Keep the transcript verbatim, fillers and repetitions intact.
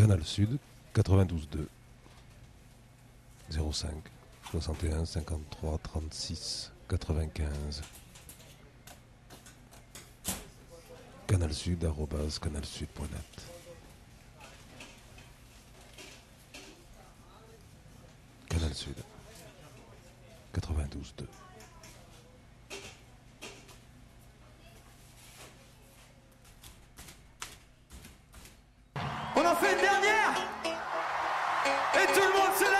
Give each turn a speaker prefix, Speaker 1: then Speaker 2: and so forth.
Speaker 1: Canal Sud, quatre-vingt-douze deux, zéro cinq, soixante et un, cinquante-trois, trente-six, quatre-vingt-quinze. Canalsud, arobase canalsud point net. Canal Sud, quatre-vingt-douze deux.
Speaker 2: On en fait une dernière. Et tout le monde se lève.